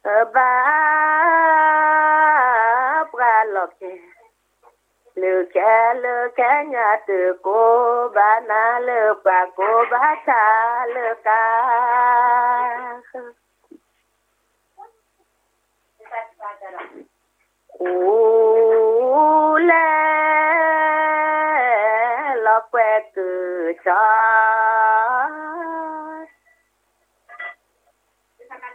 ba praloke le kanya te ko bana le pa ko bata le ka le lo que cha